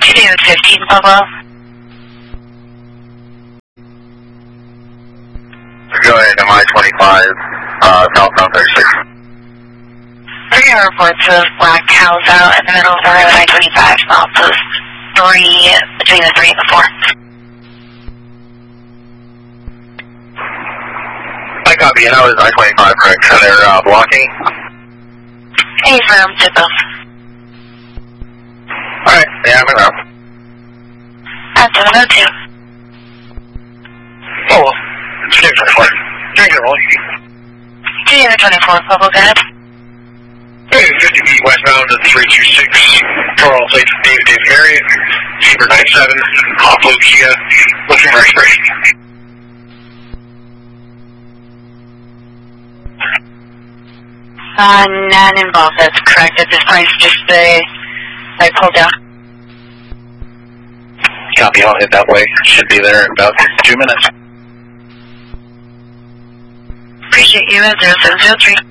Continue with 15, Pueblo. Go ahead, I-25, southbound 36. We're going to report to black cows out in the middle of the road, I-25, milepost 3, between the 3 and the 4. I copy, and I was I-25, correct? So they're blocking? Hey, from Tippo. Alright, yeah, I'm in route. That's 702. Oh, well, it's 24. Take it, rolling. Continue with 24, Pueblo, go ahead. Hey, 50 feet westbound to 326, Charles H. David Marriott, Zebra 97, Hot Blue Kia, looking for expiration. None involved, that's correct. At this point, it's just I pulled down. Copy, I'll head that way. Should be there in about 2 minutes. Appreciate you at 0703.